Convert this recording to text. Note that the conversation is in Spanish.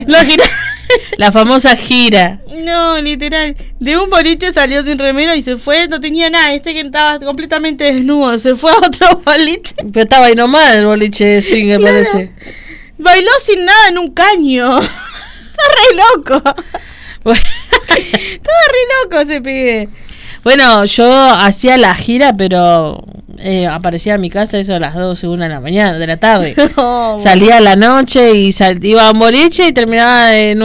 La gira. La famosa gira. No, literal. De un boliche salió sin remera y se fue, no tenía nada. Este que estaba completamente desnudo. Se fue a otro boliche. Pero estaba ahí nomás el boliche de swinger, claro. Parece. Bailó sin nada en un caño. Está re loco. Bueno. Estaba re loco ese pibe. Bueno, yo hacía la gira, pero aparecía en mi casa eso a las 2 1 de la mañana, de la tarde. Salía a la noche y iba a un boliche y terminaba en